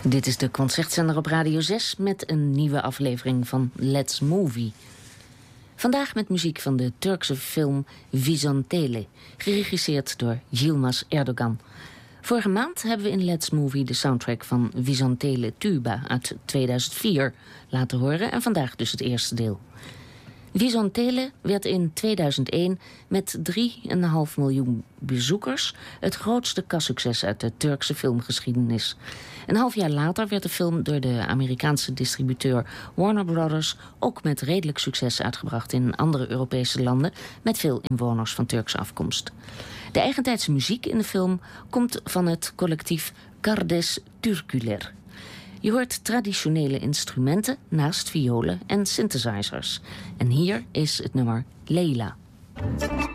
Dit is de Concertzender op Radio 6 met een nieuwe aflevering van Let's Movie. Vandaag met muziek van de Turkse film Vizontele, geregisseerd door Yilmaz Erdogan. Vorige maand hebben we in Let's Movie de soundtrack van Vizontele Tuba uit 2004 laten horen en vandaag dus het eerste deel. Vizontele werd in 2001 met 3,5 miljoen bezoekers het grootste kassucces uit de Turkse filmgeschiedenis. Een half jaar later werd de film door de Amerikaanse distributeur Warner Brothers ook met redelijk succes uitgebracht in andere Europese landen met veel inwoners van Turkse afkomst. De eigentijdse muziek in de film komt van het collectief Kardeş Türküler. Je hoort traditionele instrumenten naast violen en synthesizers. En hier is het nummer Leyla.